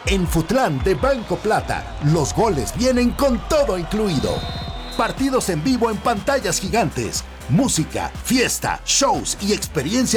En Futlán de Banco Plata, los goles vienen con todo incluido. Partidos en vivo en pantallas gigantes, música, fiesta, shows y experiencia